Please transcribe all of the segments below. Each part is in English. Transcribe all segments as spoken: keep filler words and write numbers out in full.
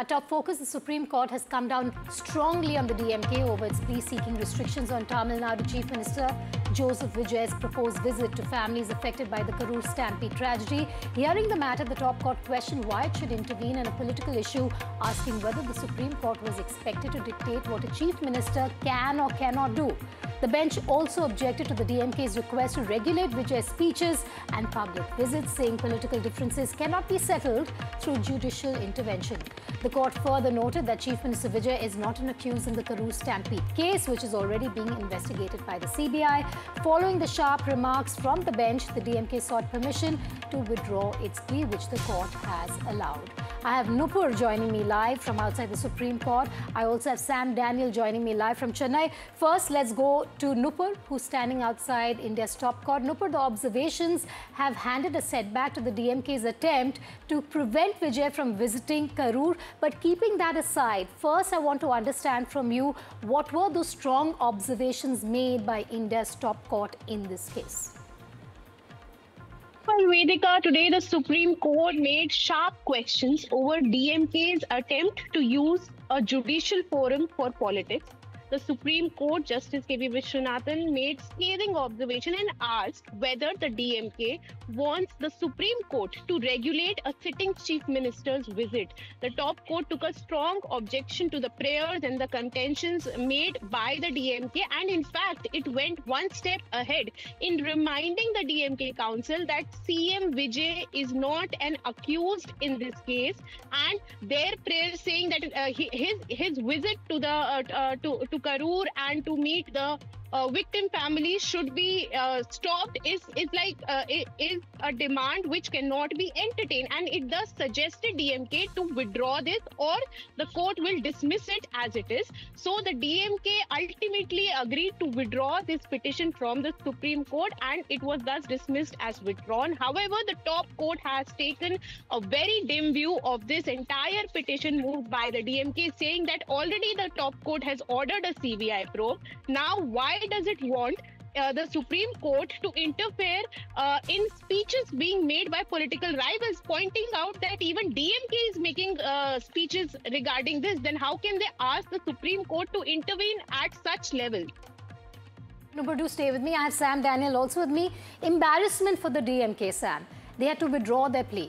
Our top focus, the Supreme Court has come down strongly on the D M K over its plea-seeking restrictions on Tamil Nadu Chief Minister Joseph Vijay's proposed visit to families affected by the Karur Stampede tragedy. Hearing the matter, the top court questioned why it should intervene in a political issue, asking whether the Supreme Court was expected to dictate what a chief minister can or cannot do. The bench also objected to the D M K's request to regulate Vijay's speeches and public visits, saying political differences cannot be settled through judicial intervention. The court further noted that Chief Minister Vijay is not an accused in the Karur Stampede case, which is already being investigated by the C B I. Following the sharp remarks from the bench, the D M K sought permission to withdraw its plea, which the court has allowed. I have Nupur joining me live from outside the Supreme Court. I also have Sam Daniel joining me live from Chennai. First, let's go to Nupur, who's standing outside India's top court. Nupur, the observations have handed a setback to the D M K's attempt to prevent Vijay from visiting Karur. But keeping that aside, first I want to understand from you, what were those strong observations made by India's top court in this case? Well, Vedika, today the Supreme Court made sharp questions over D M K's attempt to use a judicial forum for politics. The Supreme Court Justice K V Vishwanathan made scathing observation and asked whether the D M K wants the Supreme Court to regulate a sitting chief minister's visit. The top court took a strong objection to the prayers and the contentions made by the D M K, and in fact, it went one step ahead in reminding the D M K council that C M Vijay is not an accused in this case, and their prayers saying that uh, his his visit to the uh, uh, to to Karur and to meet the uh, victim families should be uh, stopped is is like uh, is a demand which cannot be entertained, and it thus suggested D M K to withdraw this, or the court will dismiss it as it is. So the D M K ultimately agreed to withdraw this petition from the Supreme Court, and it was thus dismissed as withdrawn. However, the top court has taken a very dim view of this entire petition moved by the D M K, saying that already the top court has ordered a C B I probe. Now, why does it want uh, the Supreme Court to interfere uh, in speeches being made by political rivals, pointing out that even D M K is making uh, speeches regarding this? Then how can they ask the Supreme Court to intervene at such level? Nupur, do stay with me. I have Sam Daniel also with me. Embarrassment for the D M K, Sam. They had to withdraw their plea.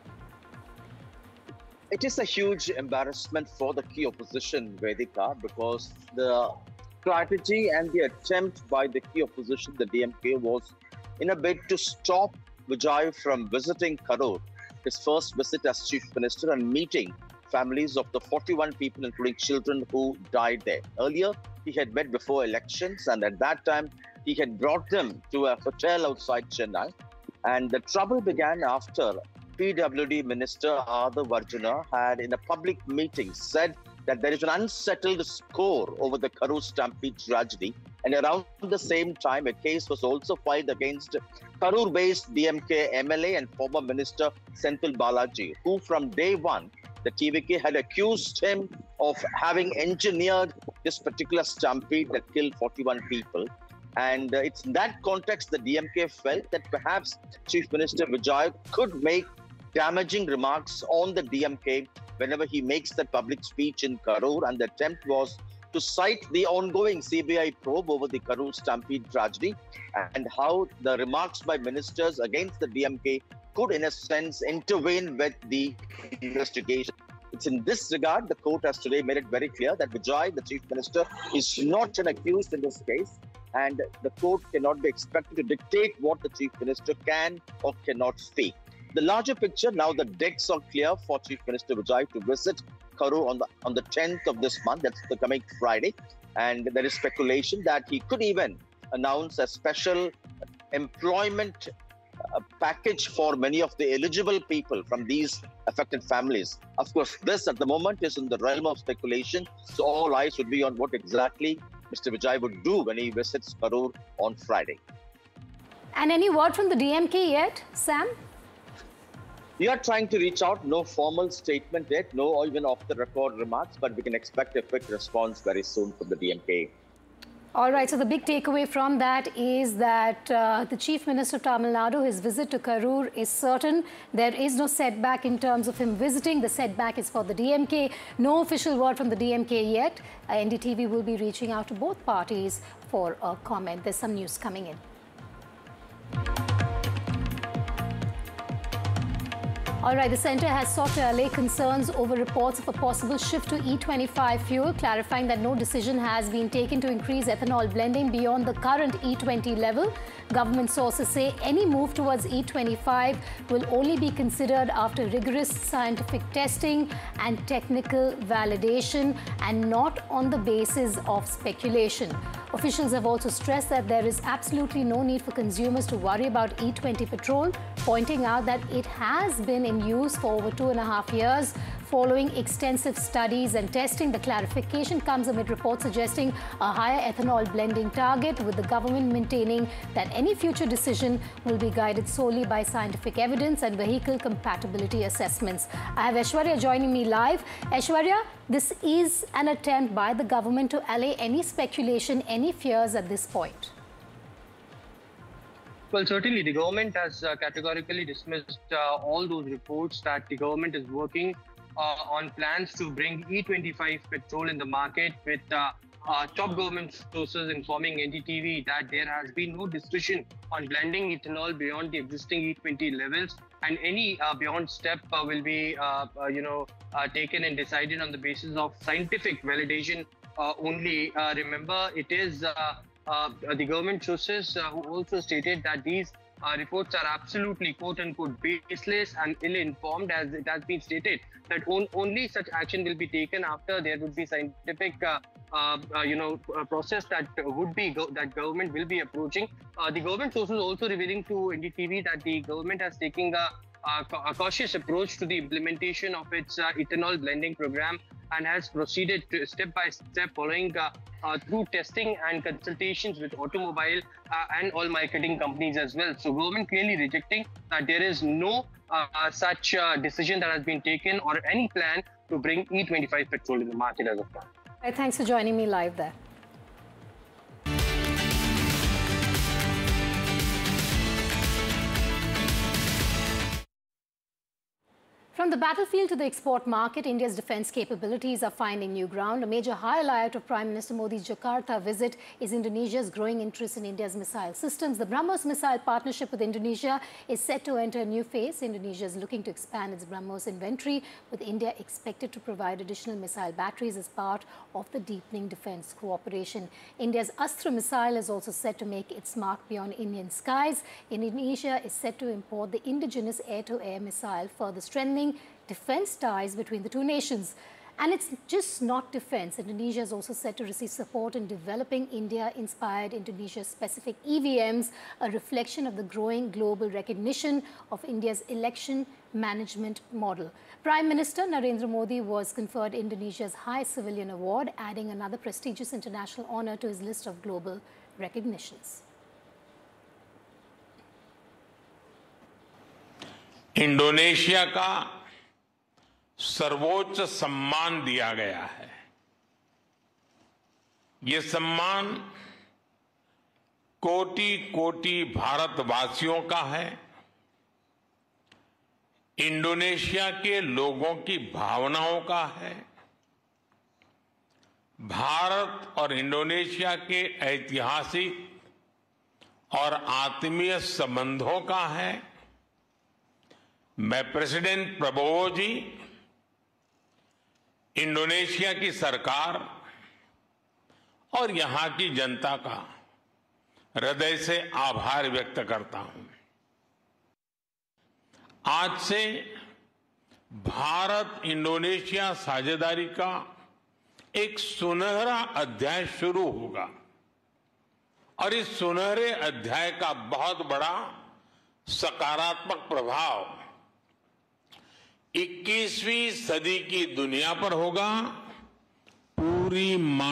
It is a huge embarrassment for the key opposition, Vedika, because the strategy and the attempt by the key opposition, the D M K, was in a bid to stop Vijay from visiting Karur, his first visit as chief minister, and meeting families of the forty-one people, including children, who died there. Earlier, he had met before elections, and at that time, he had brought them to a hotel outside Chennai. And the trouble began after P W D Minister Adhav Arjuna had, in a public meeting, said that there is an unsettled score over the Karur Stampede tragedy. And around the same time, a case was also filed against Karur-based D M K M L A and former Minister Senthil Balaji, who from day one, the T V K had accused him of having engineered this particular stampede that killed forty-one people. And uh, it's in that context the D M K felt that perhaps Chief Minister Vijay could make damaging remarks on the D M K whenever he makes that public speech in Karur, and the attempt was to cite the ongoing C B I probe over the Karur Stampede tragedy and how the remarks by ministers against the D M K could, in a sense, intervene with the investigation. It's in this regard the court has today made it very clear that Vijay, the chief minister, is not an accused in this case, and the court cannot be expected to dictate what the chief minister can or cannot speak. The larger picture, now the decks are clear for Chief Minister Vijay to visit Karur on the on the tenth of this month, that's the coming Friday, and there is speculation that he could even announce a special employment uh, package for many of the eligible people from these affected families. Of course, this at the moment is in the realm of speculation, so all eyes would be on what exactly Mister Vijay would do when he visits Karur on Friday. And any word from the D M K yet, Sam? We are trying to reach out, no formal statement yet, no even off-the-record remarks, but we can expect a quick response very soon from the D M K. All right, so the big takeaway from that is that uh, the Chief Minister of Tamil Nadu, his visit to Karur is certain. There is no setback in terms of him visiting. The setback is for the D M K. No official word from the D M K yet. Uh, N D T V will be reaching out to both parties for a comment. There's some news coming in. All right, the centre has sought to allay concerns over reports of a possible shift to E twenty-five fuel, clarifying that no decision has been taken to increase ethanol blending beyond the current E twenty level. Government sources say any move towards E twenty-five will only be considered after rigorous scientific testing and technical validation and not on the basis of speculation. Officials have also stressed that there is absolutely no need for consumers to worry about E twenty petrol, pointing out that it has been in use for over two and a half years. Following extensive studies and testing, the clarification comes amid reports suggesting a higher ethanol blending target, with the government maintaining that any future decision will be guided solely by scientific evidence and vehicle compatibility assessments. I have Aishwarya joining me live. Aishwarya, this is an attempt by the government to allay any speculation, any fears at this point. Well, certainly the government has uh, categorically dismissed uh, all those reports that the government is working uh, on plans to bring E twenty-five petrol in the market, with uh, uh, top government sources informing N D T V that there has been no discussion on blending ethanol beyond the existing E twenty levels, and any uh, beyond step uh, will be, uh, uh, you know, uh, taken and decided on the basis of scientific validation uh, only. Uh, remember, it is uh, uh, the government sources uh, who also stated that these uh, reports are absolutely quote-unquote baseless and ill-informed, as it has been stated that on, only such action will be taken after there would be scientific uh, uh, uh, you know, uh, process that would be go that government will be approaching. Uh, the government sources also revealing to N D T V that the government has taken a Uh, a cautious approach to the implementation of its uh, ethanol blending program and has proceeded to step by step following uh, uh, through testing and consultations with automobile uh, and all marketing companies as well. So government clearly rejecting that there is no uh, such uh, decision that has been taken or any plan to bring E twenty-five petrol in the market as of now. Right, thanks for joining me live there. From the battlefield to the export market, India's defence capabilities are finding new ground. A major highlight of Prime Minister Modi's Jakarta visit is Indonesia's growing interest in India's missile systems. The BrahMos missile partnership with Indonesia is set to enter a new phase. Indonesia is looking to expand its BrahMos inventory, with India expected to provide additional missile batteries as part of the deepening defence cooperation. India's Astra missile is also set to make its mark beyond Indian skies. Indonesia is set to import the indigenous air-to-air missile, further strengthening defence ties between the two nations. And it's just not defence. Indonesia is also set to receive support in developing India-inspired Indonesia-specific E V Ms, a reflection of the growing global recognition of India's election management model. Prime Minister Narendra Modi was conferred Indonesia's highest civilian award, adding another prestigious international honour to his list of global recognitions. Indonesia का सर्वोच्च सम्मान दिया गया है। ये सम्मान कोटि कोटि भारतवासियों का है। इंडोनेशिया के लोगों की भावनाओं का है। भारत और इंडोनेशिया के ऐतिहासिक और आत्मीय संबंधों का है। मैं प्रेसिडेंट प्रबोवो जी, इंडोनेशिया की सरकार और यहां की जनता का हृदय से आभार व्यक्त करता हूं। आज से भारत इंडोनेशिया साझेदारी का एक सुनहरा अध्याय शुरू होगा और इस सुनहरे अध्याय का बहुत बड़ा सकारात्मक प्रभाव इक्कीसवीं सदी की दुनिया पर होगा। पूरी